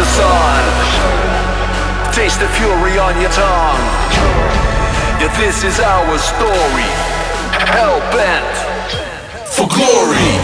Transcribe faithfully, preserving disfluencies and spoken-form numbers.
son. Taste the fury on your tongue. Yeah, this is our story. Hell bent for glory.